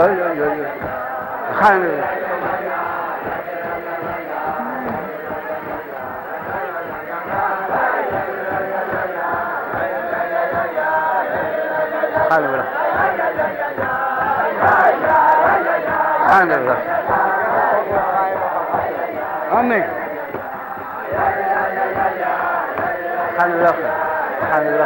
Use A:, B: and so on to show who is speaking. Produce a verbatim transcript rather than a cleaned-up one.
A: 有有有有，看着。看着了，看着了，啊没，看着了，看着了。